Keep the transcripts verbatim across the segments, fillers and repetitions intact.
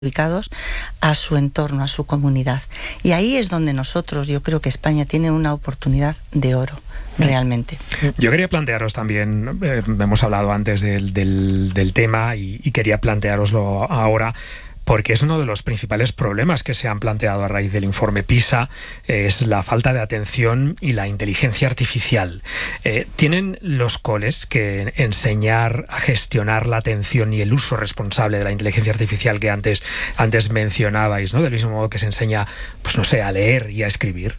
ubicados a su entorno, a su comunidad. Y ahí es donde nosotros, yo creo que España tiene una oportunidad de oro, realmente. Yo quería plantearos también, eh, hemos hablado antes del, del, del tema y, y quería plantearoslo ahora, porque es uno de los principales problemas que se han planteado a raíz del informe PISA, eh, es la falta de atención y la inteligencia artificial. Eh, ¿Tienen los coles que enseñar a gestionar la atención y el uso responsable de la inteligencia artificial que antes, antes mencionabais, ¿no? Del mismo modo que se enseña, pues no sé, a leer y a escribir?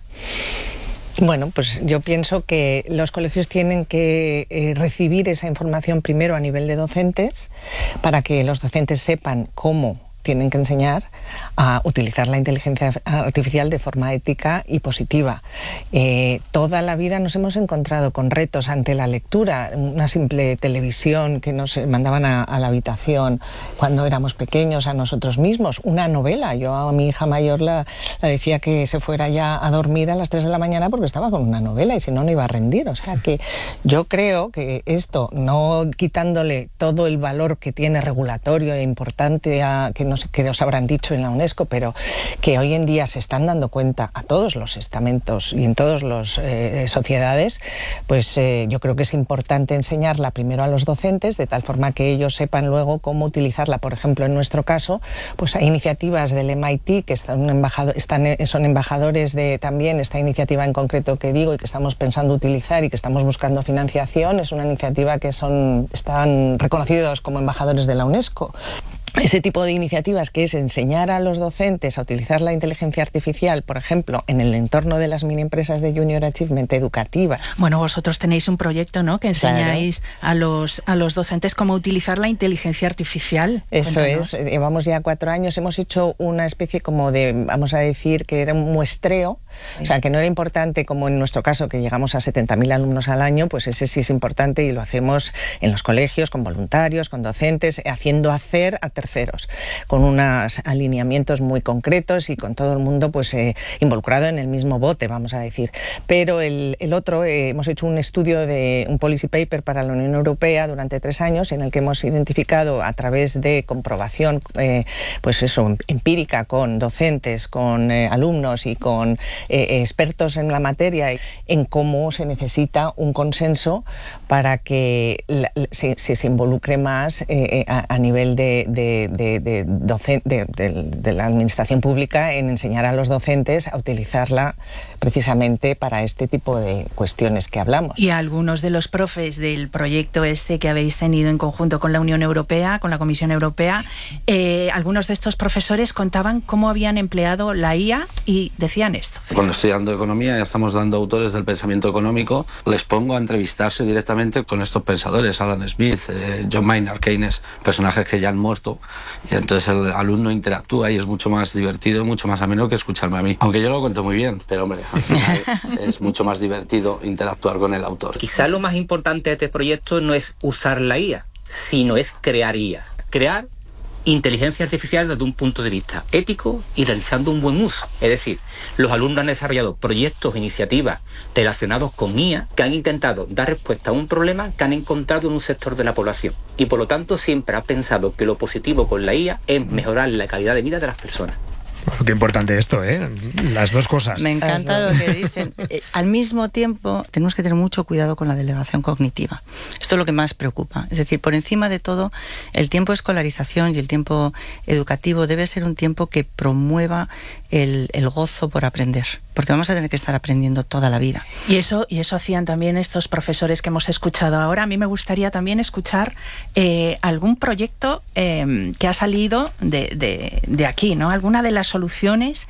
Bueno, pues yo pienso que los colegios tienen que eh, recibir esa información primero a nivel de docentes, para que los docentes sepan cómo tienen que enseñar a utilizar la inteligencia artificial de forma ética y positiva. Eh, toda la vida nos hemos encontrado con retos ante la lectura, una simple televisión que nos mandaban a, a la habitación cuando éramos pequeños, a nosotros mismos, una novela. Yo a mi hija mayor la, la decía que se fuera ya a dormir a las tres de la mañana porque estaba con una novela y si no, no iba a rendir. O sea que yo creo que esto, no quitándole todo el valor que tiene regulatorio e importante a, que no sé qué os habrán dicho en la UNESCO, pero que hoy en día se están dando cuenta a todos los estamentos y en todas las eh, sociedades, pues eh, yo creo que es importante enseñarla primero a los docentes, de tal forma que ellos sepan luego cómo utilizarla. Por ejemplo, en nuestro caso, pues hay iniciativas del M I T que están embajado, están, son embajadores de también esta iniciativa en concreto que digo y que estamos pensando utilizar y que estamos buscando financiación. Es una iniciativa que son, están reconocidos como embajadores de la UNESCO. Ese tipo de iniciativas, que es enseñar a los docentes a utilizar la inteligencia artificial, por ejemplo, en el entorno de las mini empresas de Junior Achievement educativas. Bueno, vosotros tenéis un proyecto, ¿no?, que enseñáis claro. a los a los docentes cómo utilizar la inteligencia artificial. Eso Cuéntanos. es, llevamos ya cuatro años, hemos hecho una especie como de, vamos a decir, que era un muestreo, sí. O sea, que no era importante como en nuestro caso, que llegamos a setenta mil alumnos al año, pues ese sí es importante y lo hacemos en los colegios, con voluntarios, con docentes, haciendo hacer a terceros, con unos alineamientos muy concretos y con todo el mundo pues eh, involucrado en el mismo bote, vamos a decir. Pero el, el otro, eh, hemos hecho un estudio de un policy paper para la Unión Europea durante tres años, en el que hemos identificado a través de comprobación, eh, pues eso, empírica, con docentes, con eh, alumnos y con eh, expertos en la materia, en cómo se necesita un consenso para que la, se, se involucre más eh, a, a nivel de, de De, de, docen, de, de, de la administración pública en enseñar a los docentes a utilizarla precisamente para este tipo de cuestiones que hablamos. Y a algunos de los profes del proyecto este que habéis tenido en conjunto con la Unión Europea, con la Comisión Europea, eh, algunos de estos profesores contaban cómo habían empleado la I A y decían esto. Cuando estoy dando economía, ya estamos dando autores del pensamiento económico, les pongo a entrevistarse directamente con estos pensadores, Adam Smith, eh, John Maynard Keynes, personajes que ya han muerto. Y entonces el alumno interactúa y es mucho más divertido, mucho más ameno que escucharme a mí. Aunque yo lo cuento muy bien, pero hombre, al final es mucho más divertido interactuar con el autor. Quizá lo más importante de este proyecto no es usar la I A, sino es crear I A. Crear inteligencia artificial desde un punto de vista ético y realizando un buen uso. Es decir, los alumnos han desarrollado proyectos, iniciativas relacionados con I A que han intentado dar respuesta a un problema que han encontrado en un sector de la población y por lo tanto siempre ha pensado que lo positivo con la I A es mejorar la calidad de vida de las personas. Bueno, qué importante esto, ¿eh? Las dos cosas. Me encanta lo que dicen. Eh, al mismo tiempo, tenemos que tener mucho cuidado con la delegación cognitiva. Esto es lo que más preocupa. Es decir, por encima de todo, el tiempo de escolarización y el tiempo educativo debe ser un tiempo que promueva el, el gozo por aprender, porque vamos a tener que estar aprendiendo toda la vida. Y eso, y eso hacían también estos profesores que hemos escuchado ahora. A mí me gustaría también escuchar eh, algún proyecto eh, que ha salido de, de, de aquí, ¿no? Alguna de las soluciones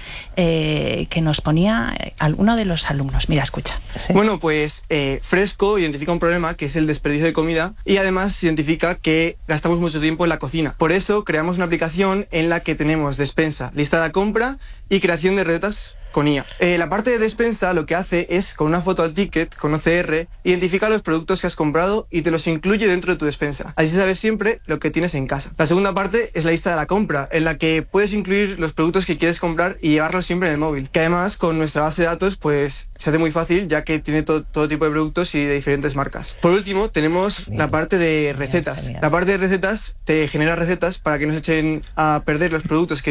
eh, que nos ponía alguno de los alumnos. Mira, escucha. Sí. Bueno, pues eh, Fresco identifica un problema que es el desperdicio de comida y además identifica que gastamos mucho tiempo en la cocina. Por eso creamos una aplicación en la que tenemos despensa, lista de compra y creación de recetas con I A. Eh, la parte de despensa lo que hace es, con una foto al ticket, con O C R, identifica los productos que has comprado y te los incluye dentro de tu despensa. Así sabes siempre lo que tienes en casa. La segunda parte es la lista de la compra, en la que puedes incluir los productos que quieres comprar y llevarlos siempre en el móvil. Que además, con nuestra base de datos, pues se hace muy fácil, ya que tiene todo, todo tipo de productos y de diferentes marcas. Por último, tenemos la parte de recetas. La parte de recetas te genera recetas para que no se echen a perder los productos que